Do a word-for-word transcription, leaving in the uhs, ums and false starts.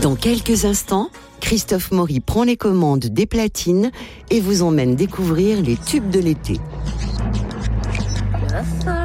Dans quelques instants, Christophe Maury prend les commandes des platines et vous emmène découvrir les tubes de l'été.